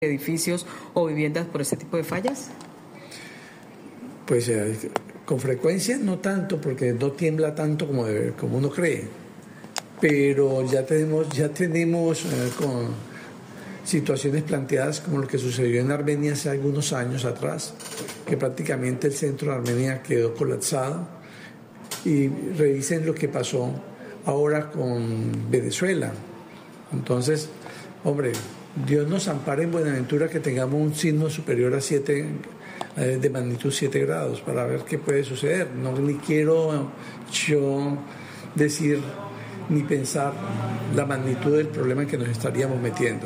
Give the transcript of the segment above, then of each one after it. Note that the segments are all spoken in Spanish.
edificios o viviendas por ese tipo de fallas? Pues con frecuencia no tanto, porque no tiembla tanto como uno cree, pero ya tenemos con situaciones planteadas como lo que sucedió en Armenia hace algunos años atrás, que prácticamente el centro de Armenia quedó colapsado, y revisen lo que pasó ahora con Venezuela. Entonces, hombre, Dios nos ampare en Buenaventura que tengamos un sismo superior a 7, de magnitud 7 grados, para ver qué puede suceder. No ni quiero yo decir ni pensar la magnitud del problema en que nos estaríamos metiendo.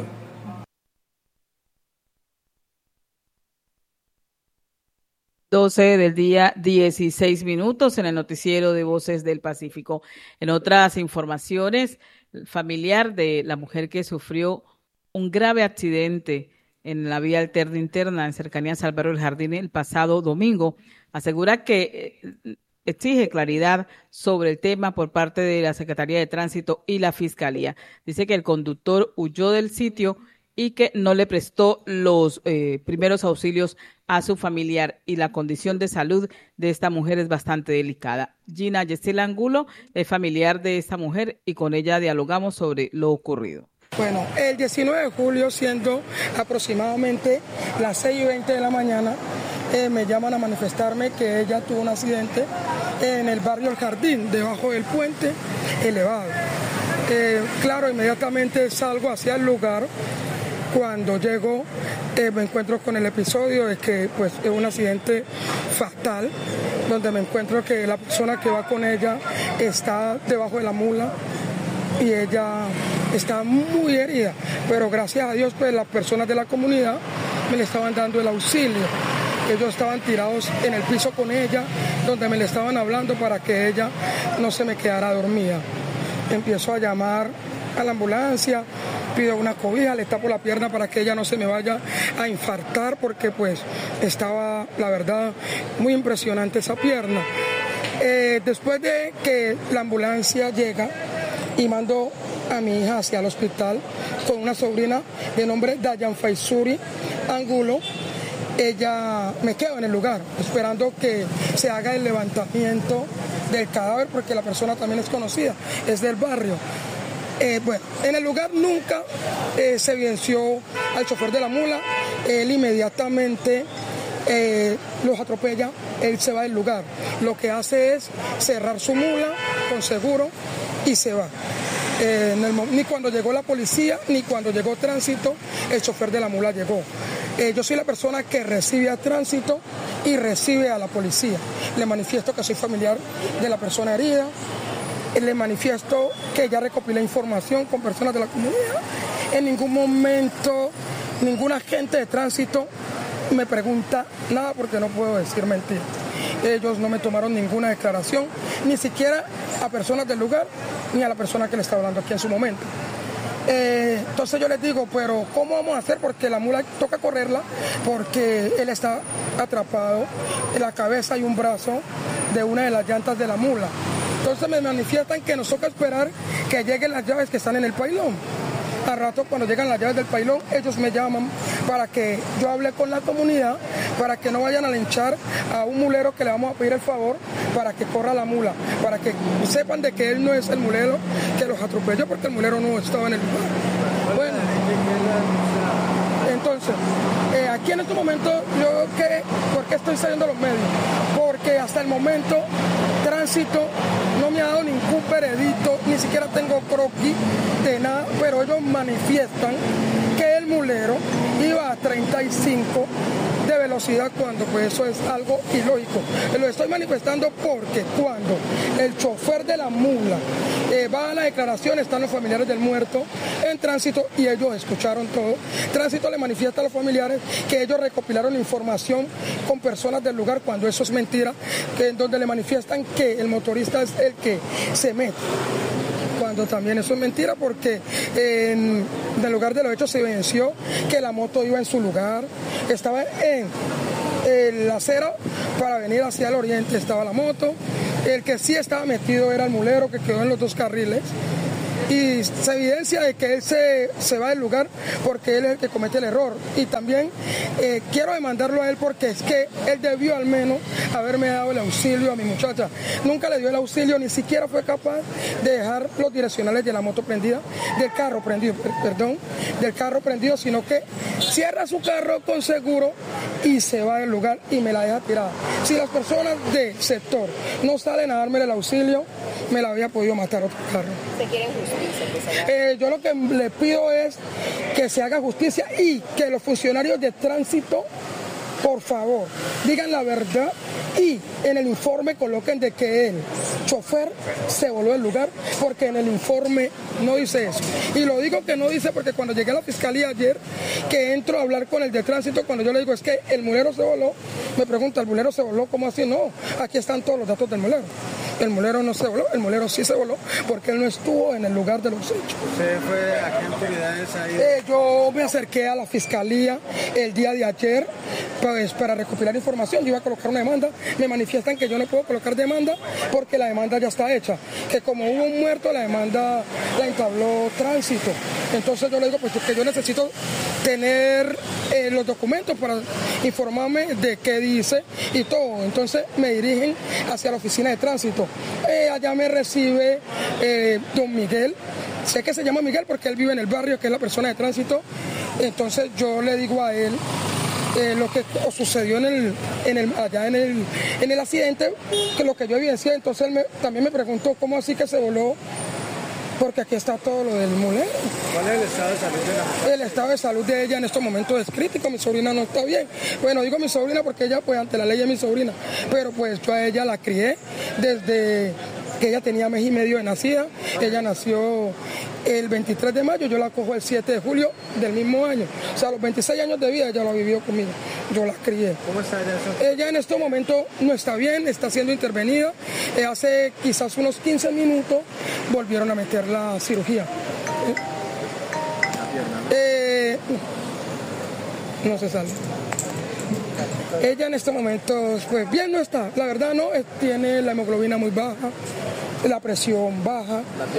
Del día, 16 minutos en el noticiero de Voces del Pacífico. En otras informaciones, el familiar de la mujer que sufrió un grave accidente en la vía alterna interna en cercanías al barrio El Jardín el pasado domingo asegura que exige claridad sobre el tema por parte de la Secretaría de Tránsito y la Fiscalía. Dice que el conductor huyó del sitio y que no le prestó los primeros auxilios a su familiar, y la condición de salud de esta mujer es bastante delicada. Gina Yesel Angulo es familiar de esta mujer y con ella dialogamos sobre lo ocurrido. Bueno, el 19 de julio, siendo aproximadamente las 6:20 de la mañana, me llaman a manifestarme que ella tuvo un accidente en el barrio El Jardín, debajo del puente elevado. Claro, inmediatamente salgo hacia el lugar. Cuando llego, me encuentro con el episodio de que pues, es un accidente fatal, donde me encuentro que la persona que va con ella está debajo de la mula y ella está muy herida, pero gracias a Dios pues las personas de la comunidad me le estaban dando el auxilio. Ellos estaban tirados en el piso con ella, donde me le estaban hablando para que ella no se me quedara dormida. Empiezo a llamar a la ambulancia, pido una cobija, le tapo la pierna para que ella no se me vaya a infartar, porque pues estaba, la verdad, muy impresionante esa pierna. Después de que la ambulancia llega y mando a mi hija hacia el hospital con una sobrina de nombre Dayan Faisuri Angulo, ella me quedo en el lugar esperando que se haga el levantamiento del cadáver, porque la persona también es conocida, es del barrio. Bueno, en el lugar nunca se evidenció al chofer de la mula. Él inmediatamente los atropella, él se va del lugar. Lo que hace es cerrar su mula con seguro y se va. Ni cuando llegó la policía, ni cuando llegó tránsito, el chofer de la mula llegó. Yo soy la persona que recibe a tránsito y recibe a la policía. Le manifiesto que soy familiar de la persona herida. Le manifiesto que ya recopilé información con personas de la comunidad. En ningún momento ningún agente de tránsito me pregunta nada, porque no puedo decir mentiras. Ellos no me tomaron ninguna declaración, ni siquiera a personas del lugar, ni a la persona que le está hablando aquí en su momento. Entonces yo les digo, pero ¿cómo vamos a hacer? Porque la mula toca correrla, porque él está atrapado en la cabeza y un brazo de una de las llantas de la mula. Entonces me manifiestan que nos toca esperar que lleguen las llaves que están en el pailón. Al rato, cuando llegan las llaves del pailón, ellos me llaman para que yo hable con la comunidad, para que no vayan a linchar a un mulero, que le vamos a pedir el favor para que corra la mula, para que sepan de que él no es el mulero que los atropelló, porque el mulero no estaba en el lugar. Bueno, entonces, aquí en este momento, ¿por qué estoy saliendo a los medios? Porque hasta el momento tránsito no me ha dado ningún veredicto, ni siquiera tengo croquis de nada, pero ellos manifiestan que el mulero iba a 35 de velocidad, cuando pues eso es algo ilógico. Lo estoy manifestando porque cuando el chofer de la mula va a la declaración, están los familiares del muerto en tránsito y ellos escucharon todo. Tránsito le manifiesta a los familiares que ellos recopilaron información con personas del lugar, cuando eso es mentira, donde le manifiestan que el motorista es el que se mete, cuando también eso es mentira, porque en el lugar de los hechos se evidenció que la moto iba en su lugar, estaba en la acera para venir hacia el oriente, estaba la moto. El que sí estaba metido era el mulero, que quedó en los dos carriles. y se evidencia de que él se va del lugar porque él es el que comete el error. Y también quiero demandarlo a él porque es que él debió al menos haberme dado el auxilio a mi muchacha. Nunca le dio el auxilio, ni siquiera fue capaz de dejar los direccionales de la moto prendida, del carro prendido, sino que cierra su carro con seguro y se va del lugar y me la deja tirada. Si las personas del sector no salen a darme el auxilio, me la había podido matar otro carro. ¿Se quieren justicia? Yo lo que le pido es que se haga justicia y que los funcionarios de tránsito, por favor, digan la verdad y en el informe coloquen de que el chofer se voló del lugar, porque en el informe no dice eso. Y lo digo que no dice porque cuando llegué a la fiscalía ayer, que entro a hablar con el de tránsito, cuando yo le digo es que el mulero se voló, me pregunta, ¿el mulero se voló? ¿Cómo así? No, aquí están todos los datos del mulero. El mulero no se voló, el mulero sí se voló porque él no estuvo en el lugar de los hechos. ¿Usted fue a qué autoridades ahí? Yo me acerqué a la fiscalía el día de ayer pues, para recopilar información. Yo iba a colocar una demanda, me manifiestan que yo no puedo colocar demanda porque la demanda ya está hecha, que como hubo un muerto, la demanda la entabló tránsito. Entonces yo le digo pues que yo necesito tener los documentos para informarme de qué dice y todo. Entonces me dirigen hacia la oficina de tránsito. Allá me recibe don Miguel. Sé que se llama Miguel porque él vive en el barrio, que es la persona de tránsito. Entonces yo le digo a él lo que sucedió allá en el accidente, que lo que yo evidencié. Entonces él también me preguntó cómo así que se voló, porque aquí está todo lo del mulero. ¿Cuál es el estado de salud de la mujer? El estado de salud de ella en estos momentos es crítico, mi sobrina no está bien. Bueno, digo mi sobrina porque ella, pues ante la ley es mi sobrina, pero pues yo a ella la crié desde que ella tenía mes y medio de nacida. Ella nació el 23 de mayo, yo la cojo el 7 de julio del mismo año. O sea, los 26 años de vida ella lo vivió conmigo, yo la crié. ¿Cómo está ella? Ella en este momento no está bien, está siendo intervenida. Hace quizás unos 15 minutos volvieron a meter la cirugía. No se sale. Ella en este momento, pues bien no está, la verdad no, tiene la hemoglobina muy baja, la presión baja.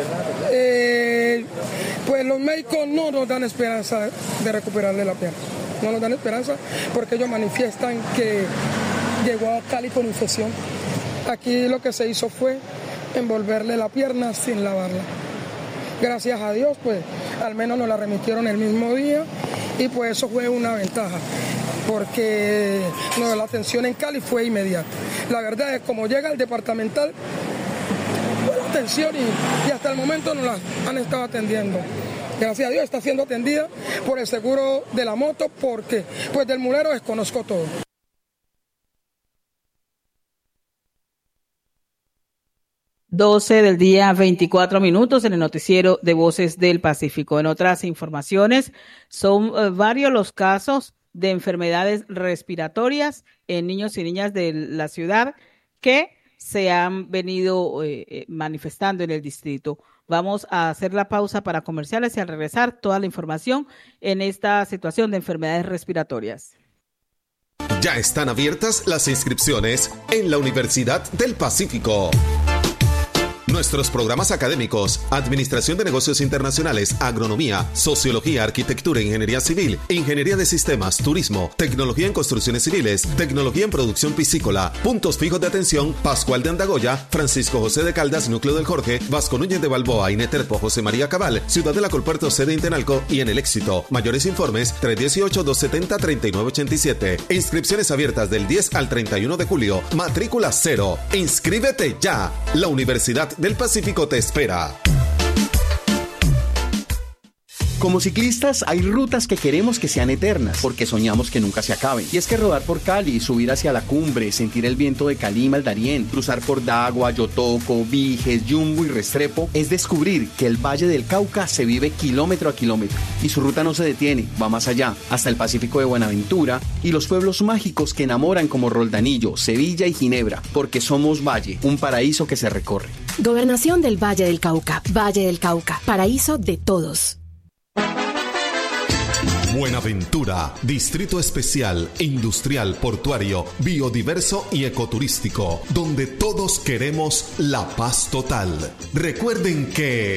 Pues los médicos no nos dan esperanza de recuperarle la pierna, no nos dan esperanza porque ellos manifiestan que llegó a Cali con infección. Aquí lo que se hizo fue envolverle la pierna sin lavarla. Gracias a Dios, pues al menos nos la remitieron el mismo día y pues eso fue una ventaja, porque la atención en Cali fue inmediata. La verdad es que como llega el departamental, fue la atención y hasta el momento nos la han estado atendiendo. Gracias a Dios está siendo atendida por el seguro de la moto, porque pues del mulero desconozco todo. 12 del día, 24 minutos en el noticiero de Voces del Pacífico. En otras informaciones, son varios los casos de enfermedades respiratorias en niños y niñas de la ciudad que se han venido manifestando en el distrito. Vamos a hacer la pausa para comerciales y al regresar toda la información en esta situación de enfermedades respiratorias. Ya están abiertas las inscripciones en la Universidad del Pacífico. Nuestros programas académicos: Administración de Negocios Internacionales, Agronomía, Sociología, Arquitectura, Ingeniería Civil, Ingeniería de Sistemas, Turismo, Tecnología en Construcciones Civiles, Tecnología en Producción Piscícola. Puntos fijos de atención: Pascual de Andagoya, Francisco José de Caldas, Núcleo del Jorge, Vasco Núñez de Balboa, Ineterpo, José María Cabal, Ciudad de la Colpuerto, sede Intenalco y en El Éxito. Mayores informes: 318-270-3987. Inscripciones abiertas del 10 al 31 de julio. Matrícula cero. ¡Inscríbete ya! La Universidad del Pacífico te espera. Como ciclistas hay rutas que queremos que sean eternas, porque soñamos que nunca se acaben. Y es que rodar por Cali, subir hacia la cumbre, sentir el viento de Calima al Darién, cruzar por Dagua, Yotoco, Viges, Yumbo y Restrepo, es descubrir que el Valle del Cauca se vive kilómetro a kilómetro. Y su ruta no se detiene, va más allá, hasta el Pacífico de Buenaventura y los pueblos mágicos que enamoran como Roldanillo, Sevilla y Ginebra, porque somos Valle, un paraíso que se recorre. Gobernación del Valle del Cauca, paraíso de todos. Buenaventura, distrito especial, industrial, portuario, biodiverso y ecoturístico, donde todos queremos la paz total. Recuerden que